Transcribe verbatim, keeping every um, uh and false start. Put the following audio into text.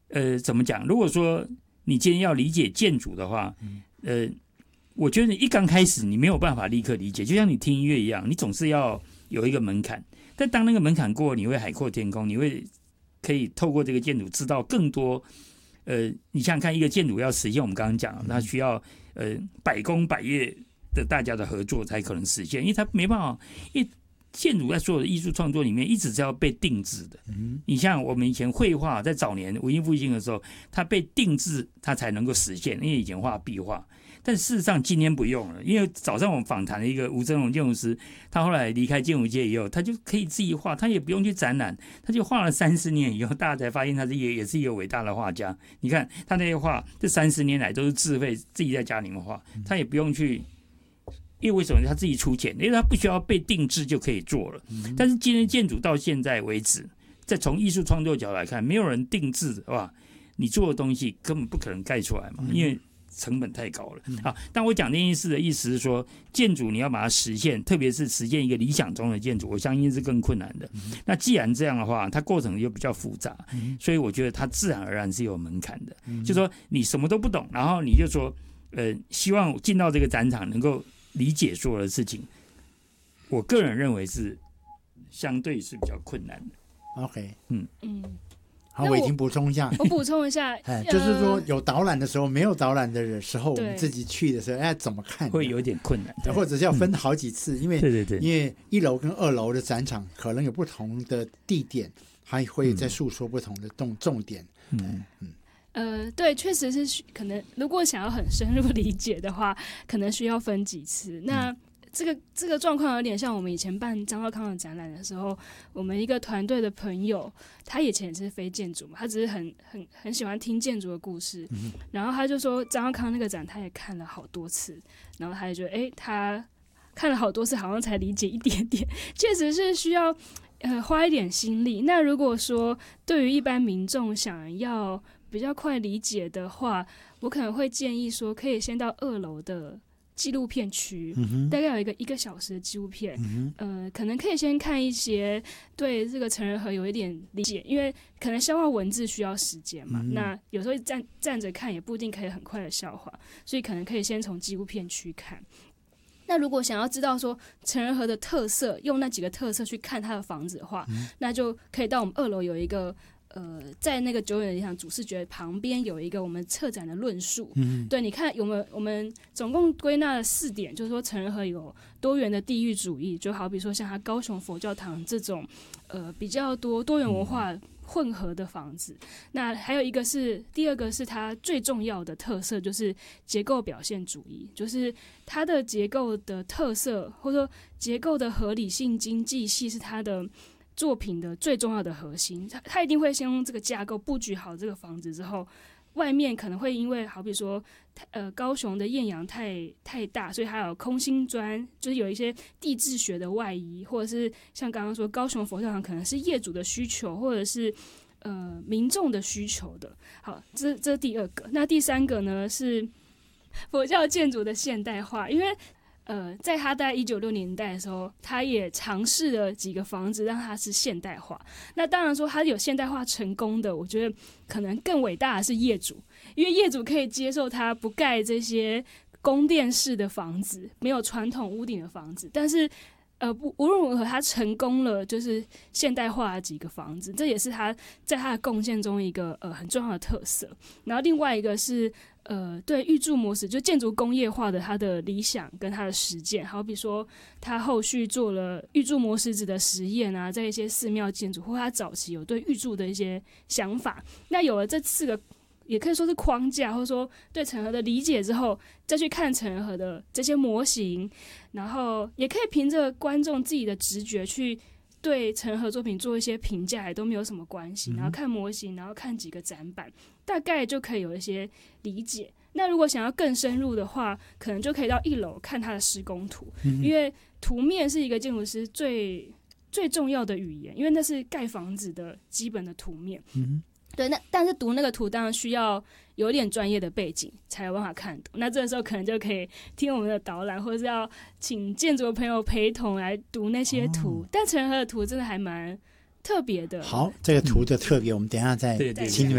呃，怎么讲？如果说你今天要理解建筑的话，呃，我觉得你一刚开始你没有办法立刻理解，就像你听音乐一样，你总是要有一个门槛。但当那个门槛过，你会海阔天空，你会可以透过这个建筑知道更多。呃，你想想看，一个建筑要实现，我们刚刚讲，它需要呃百工百业的大家的合作才可能实现，因为它没办法，因为建筑在所有的艺术创作里面一直是要被定制的。嗯，你像我们以前绘画，在早年文艺复兴的时候，它被定制，它才能够实现，因为以前画壁画。但事实上今天不用了，因为早上我们访谈了一个吴峥嵘建筑师，他后来离开建筑界以后，他就可以自己画，他也不用去展览，他就画了三十年以后，大家才发现他是也也是一个伟大的画家。你看他那些画，这三十年来都是自费自己在家里面画，他也不用去，因为为什么他自己出钱？因为他不需要被定制就可以做了。但是今天建筑到现在为止，再从艺术创作角度来看，没有人定制的话，你做的东西根本不可能盖出来嘛，因为成本太高了。好，但我讲这件事的意思是说，建筑你要把它实现，特别是实现一个理想中的建筑，我相信是更困难的。那既然这样的话，它过程又比较复杂，所以我觉得它自然而然是有门槛的。就说你什么都不懂，然后你就说，呃，希望进到这个展场能够理解所有的事情，我个人认为是相对是比较困难的。 OK， 嗯嗯。好，我已经补充一下。 我补充一下， 哎，就是说有导览的时候，没有导览的时候，我们自己去的时候，哎，怎么看会有点困难， 或者是要分好几次，嗯、因为对对对， 因为一楼跟二楼的展场可能有不同的地点，还会在诉说不同的重重点。嗯嗯。 呃，对，确实是可能，如果想要很深入理解的话，可能需要分几次。那、嗯这个这个状况有点像我们以前办张浩康的展览的时候，我们一个团队的朋友，他以前也是非建筑嘛，他只是很很很喜欢听建筑的故事，嗯、然后他就说张浩康那个展他也看了好多次，然后他也觉得，哎，他看了好多次，好像才理解一点点，确实是需要呃花一点心力。那如果说对于一般民众想要比较快理解的话，我可能会建议说，可以先到二楼的纪录片区、嗯、大概有一个一个小时的纪录片、嗯呃、可能可以先看一些对这个成人河有一点理解，因为可能消化文字需要时间嘛、嗯、那有时候 站, 站着看也不一定可以很快的消化，所以可能可以先从纪录片区看。那如果想要知道说成人河的特色，用那几个特色去看它的房子的话、嗯、那就可以到我们二楼有一个呃，在那个久远的理想主视觉旁边有一个我们策展的论述、嗯、对，你看有没有我们总共归纳了四点，就是说成人河有多元的地域主义，就好比说像它高雄佛教堂这种呃比较多多元文化混合的房子、嗯、那还有一个是第二个是它最重要的特色，就是结构表现主义，就是它的结构的特色或者说结构的合理性经济系是它的作品的最重要的核心，他他一定会先用这个架构布局好这个房子之后，外面可能会因为好比说，呃，高雄的艳阳太太大，所以还有空心砖，就是有一些地质学的外移，或者是像刚刚说高雄佛教堂可能是业主的需求，或者是呃民众的需求的。好，这这是第二个。那第三个呢是佛教建筑的现代化，因为呃，在他在一九六零年代的时候，他也尝试了几个房子让它是现代化。那当然说他有现代化成功的，我觉得可能更伟大的是业主，因为业主可以接受他不盖这些宫殿式的房子，没有传统屋顶的房子，但是呃，不无论如何，他成功了，就是现代化的几个房子，这也是他在他的贡献中一个呃很重要的特色。然后另外一个是呃，对预铸模式，就建筑工业化的他的理想跟他的实践，好比说他后续做了预铸模式纸的实验啊，在一些寺庙建筑，或他早期有对预铸的一些想法。那有了这四个，也可以说是框架，或者说对成人河的理解之后，再去看成人河的这些模型，然后也可以凭着观众自己的直觉去对成人河作品做一些评价，也都没有什么关系。然后看模型，然后看几个展板，大概就可以有一些理解。那如果想要更深入的话，可能就可以到一楼看它的施工图、嗯、因为图面是一个建筑师最最重要的语言，因为那是盖房子的基本的图面、嗯、对。那但是读那个图当然需要有点专业的背景才有办法看懂，那这个时候可能就可以听我们的导览，或者是要请建筑的朋友陪同来读那些图、哦、但成人河的图真的还蛮特别的。 好，这个图的特别、嗯、我们等一下再请你们